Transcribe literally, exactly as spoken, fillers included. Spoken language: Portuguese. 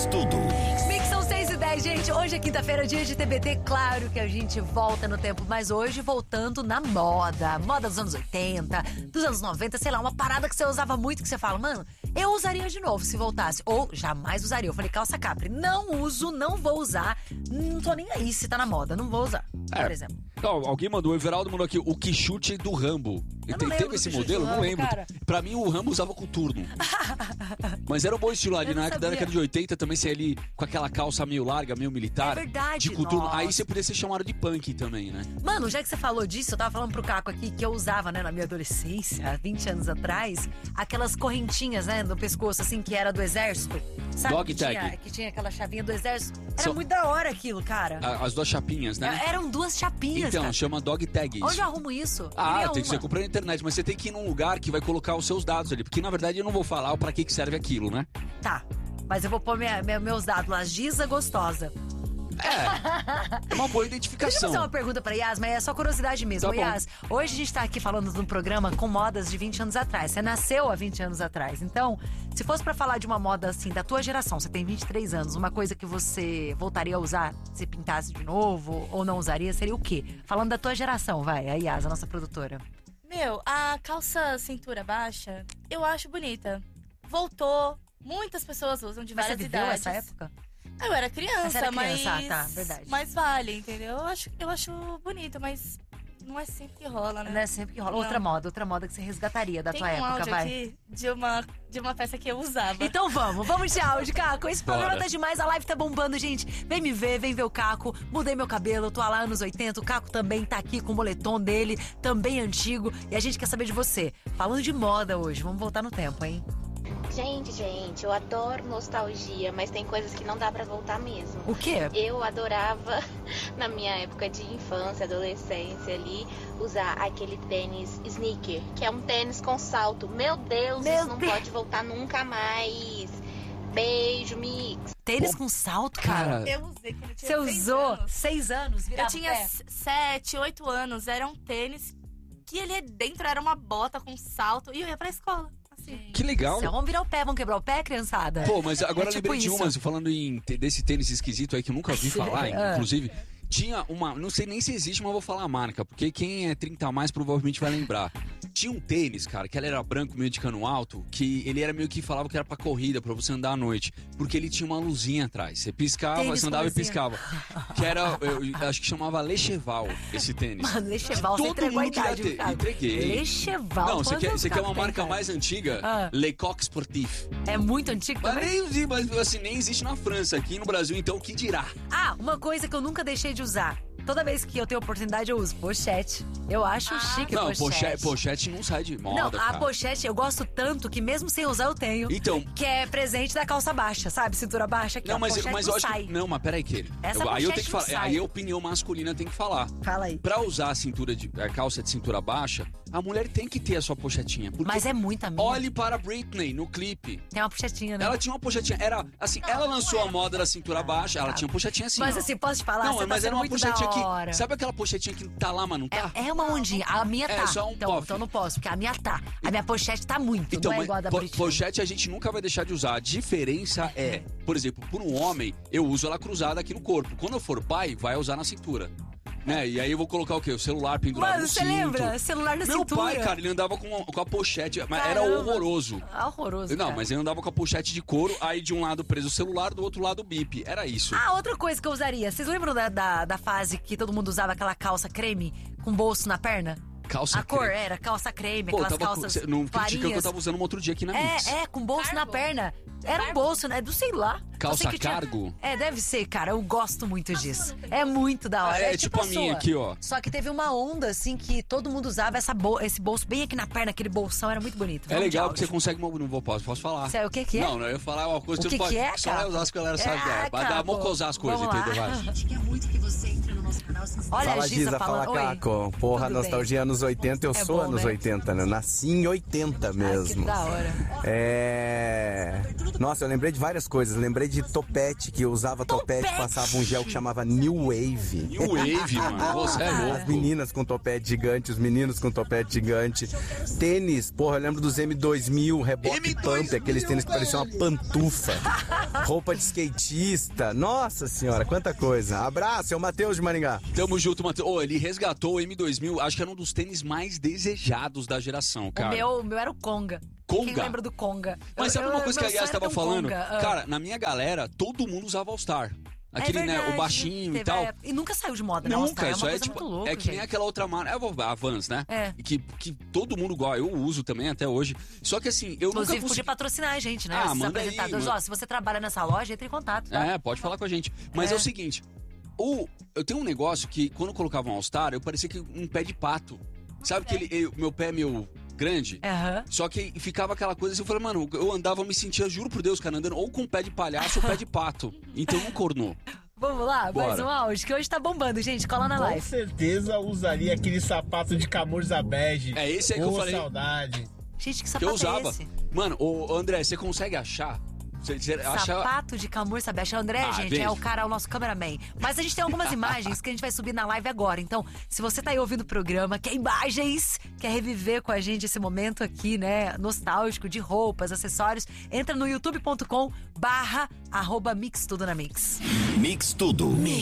Faz tudo. Mix são seis e dez, gente. Hoje é quinta-feira, dia de T B T. Claro que a gente volta no tempo, mas hoje voltando na moda. Moda dos anos oitenta, dos anos noventa, sei lá, uma parada que você usava muito, que você fala, mano, eu usaria de novo se voltasse. Ou jamais usaria. Eu falei, calça capri. Não uso, não vou usar. Não tô nem aí se tá na moda. Não vou usar, é. por exemplo. Não, alguém mandou, o Everaldo mandou aqui, o quichute do Rambo. Eu Tem, não teve esse modelo? Não lembro. Cara. Pra mim, o Rambo usava coturno. Mas era um bom estilo ali, na época da década de oitenta, também ser ali com aquela calça meio larga, meio militar. É verdade, de coturno. nossa. Aí você podia ser chamado de punk também, né? Mano, já que você falou disso, eu tava falando pro Caco aqui que eu usava, né, na minha adolescência, há vinte anos atrás, aquelas correntinhas, né, no pescoço, assim, que era do exército. Sabe? Dog que tag. Tinha, que tinha aquela chavinha do exército. Era So- muito da hora aquilo, cara. A- As duas chapinhas, né? Eram duas chapinhas, Então, cara. chama dog tag isso. Onde eu arrumo isso? Ah, Queria tem que uma. ser comprar na internet, mas você tem que ir num lugar que vai colocar os seus dados ali. Porque, na verdade, eu não vou falar pra que que serve aquilo, né? Tá, mas eu vou pôr minha- minha- meus dados lá. Giza Gostosa. É, é uma boa Deixa eu identificação. fazer uma pergunta pra Yas, mas é só curiosidade mesmo. Tá bom. Yas, hoje a gente tá aqui falando de um programa com modas de vinte anos atrás. Você nasceu há vinte anos atrás. Então, se fosse pra falar de uma moda assim, da tua geração, você tem vinte e três anos, uma coisa que você voltaria a usar se pintasse de novo ou não usaria, seria o quê? Falando da tua geração, vai, a Yas, a nossa produtora. Meu, a calça cintura baixa, eu acho bonita. Voltou, muitas pessoas usam de Mas você várias viveu idades. essa época? Eu era criança, Você era mas... criança, ah, tá, verdade. Mas vale, entendeu? Eu acho, eu acho bonito, mas não é sempre que rola, né? Não é sempre que rola. Não. Outra moda, outra moda que você resgataria da Tem tua um época, áudio vai. aqui de uma, de uma peça que eu usava. Então vamos, vamos de áudio, Caco. Esse programa Bora. tá demais, a live tá bombando, gente. Vem me ver, vem ver o Caco. Mudei meu cabelo, tô lá anos oitenta. O Caco também tá aqui com o moletom dele, também antigo. E a gente quer saber de você. Falando de moda hoje, vamos voltar no tempo, hein? Gente, gente, eu adoro nostalgia, mas tem coisas que não dá pra voltar mesmo. O quê? Eu adorava, na minha época de infância, adolescência ali, usar aquele tênis sneaker, que é um tênis com salto. Meu Deus, Meu isso não Deus. pode voltar nunca mais. Beijo, Mix. Tênis com salto, cara. Cara, Eu usei quando eu tinha Você seis usou anos. seis anos, virava Eu tinha o pé. s- sete, oito anos. Era um tênis que ele dentro era uma bota com salto. E eu ia pra escola, assim. que legal. Céu, vamos virar o pé, vamos quebrar o pé, criançada? Pô, mas agora É eu tipo lembrei de isso. umas, falando em te- desse tênis esquisito aí que eu nunca ouvi falar, Ah. inclusive. Tinha uma, não sei nem se existe, mas vou falar a marca, porque quem é trinta a mais provavelmente vai lembrar. Tinha um tênis, cara, que ele era branco, meio de cano alto, que ele era meio que falava que era pra corrida, pra você andar à noite. Porque ele tinha uma luzinha atrás. Você piscava, Tênis você com andava e luzinha. piscava. Que era, eu acho que chamava Lecheval, esse tênis. Mano, Lecheval, você Todo entregou a mundo já idade, te- Caco. entreguei. Lecheval. Não, você quantos quer, anos você o quer Caco uma tem, marca cara? mais antiga? Ah. Le Coq Sportif. É muito antigo Mas também? nem, existe, mas assim, nem existe na França, aqui no Brasil, então o que dirá? Ah, uma coisa que eu nunca deixei de usar. Toda vez que eu tenho oportunidade, eu uso pochete. Eu acho chique Não, pochete. pochete, pochete não sai de moda, Não, a cara. pochete eu gosto tanto que mesmo sem usar eu tenho. Então, Que é presente da calça baixa, sabe? Cintura baixa. Aqui, não, ó, mas, pochete mas não eu acho sai. que. Não, mas peraí, que. Essa eu, aí eu tenho pochete que não falar. sai. Aí a opinião masculina tem que falar. Fala aí. Pra usar a cintura de. A calça de cintura baixa, a mulher tem que ter a sua pochetinha. Porque Mas é muita minha. olhe para a Britney no clipe. Tem uma pochetinha, né? Ela tinha uma pochetinha. Era assim, ela lançou a moda da cintura baixa, ela tá. tinha pochetinha assim. Mas assim, posso te falar? não, Você tá mas era sendo uma muito pochetinha da que. hora. Sabe aquela pochetinha que tá lá, mas não tá? É, é uma ondinha. A minha É, tá. só um então, puff. então não posso, porque a minha tá. A minha pochete tá muito. Então, não é mas igual a da po- Britney. pochete a gente nunca vai deixar de usar. A diferença é, por exemplo, por um homem, eu uso ela cruzada aqui no corpo. Quando eu for pai, vai usar na cintura. Né? E aí eu vou colocar o quê? O celular pendurado Mano, no você cinto. lembra? Celular na Meu cintura. pai, cara, ele andava com a, com a pochete, mas era Caramba. horroroso. Ah, horroroso. Não, cara. mas ele andava com a pochete de couro, aí de um lado preso o celular, do outro lado o bip. Era isso. Ah, outra coisa que eu usaria. Vocês lembram da, da, da fase que todo mundo usava aquela calça creme com bolso na perna? Calça A cor creme. era calça creme, Pô, aquelas tava com, calças cê- não critica que eu clarinhas. tava usando um outro dia aqui na Mix. É, é, com bolso na Cargo? perna. Era um Cargo? bolso, né? Do sei lá. Só Calça sei que tinha- cargo? É, deve ser, cara. Eu gosto muito disso. É muito da hora. Ah, é tipo a minha sua. aqui, ó. Só que teve uma onda, assim, que todo mundo usava essa bol- esse bolso bem aqui na perna, aquele bolsão. Era muito bonito. É Vamos de legal que você áudio. consegue... Não vou, posso, posso falar. Cê- o que que é? Não, não, eu ia falar uma coisa O que que você pode... que é, Só cara? vai usar as que a galera sabe. É, É, vai dar cara, mocosar as coisas, vamos lá. entendeu? Vai. A gente quer muito que você entre no nosso canal. Fala Olha a Giza, Giza, falando. fala Oi. Caco. Porra, Tudo nostalgia bem? anos oitenta, eu É sou bom, anos né? oitenta, né? Nasci em oitenta mesmo. que da hora. É. Nossa, eu lembrei de várias coisas. Lembrei de topete, que eu usava topete, Topete! passava um gel que chamava New Wave. New Wave, mano. Você é As louco. meninas com topete gigante, os meninos com topete gigante. Tênis, porra, eu lembro dos M dois mil, reboque M dois pump, aqueles tênis que pareciam uma pantufa. Roupa de skatista. Nossa senhora, quanta coisa. Abraço, é o Matheus de Maringá. Tamo junto, Matheus. Ô, ele resgatou o M dois mil, acho que era um dos tênis mais desejados da geração, O cara. meu, o meu era o Conga. Conga? Quem lembra do Conga? Mas Eu- sabe uma eu- coisa que a meu Yas sonho era tava ter um falando? Conga. Ah. Cara, na minha galera, todo mundo usava All-Star. Aquele, É né, verdade. o baixinho e Teve tal. a época- E nunca saiu de moda, né? Nunca, All-Star. É isso uma é coisa tipo. muito louca, é que nem gente. aquela outra marca. É a Vans, né? É. Que, que todo mundo gosta. Eu uso também até hoje. Só que assim, eu Inclusive, nunca consegui. podia patrocinar a gente, né? Ah, Esses manda aí, apresentadores. manda. Ó, se você trabalha nessa loja, entre em contato, tá? É, pode falar com a gente. Mas é, É. o seguinte: o, eu tenho um negócio que quando eu colocava um All-Star, eu parecia que um pé de pato. Sabe que ele, eu- meu pé é meio grande? Aham. Só que ficava aquela coisa assim, eu falei, mano, eu andava, eu me sentia, juro por Deus, cara, andando ou com pé de palhaço ou pé de pato. Então não cornou. Vamos lá, mais Bora. um áudio, que hoje tá bombando, gente. Cola na Com live. certeza usaria aquele sapato de camurça bege. É esse aí que eu Ô, falei. saudade. Gente, que Que sapato eu usava. é esse? Mano, ô, ô, André, você consegue achar? Você, você acha... Sapato de camurça bege. André, Ah, gente, beijo. é o cara, é o nosso cameraman. Mas a gente tem algumas imagens que a gente vai subir na live agora. Então, se você tá aí ouvindo o programa, quer imagens, quer reviver com a gente esse momento aqui, né, nostálgico, de roupas, acessórios, entra no youtube ponto com barra arroba mix tudo na mix. Mix Tudo.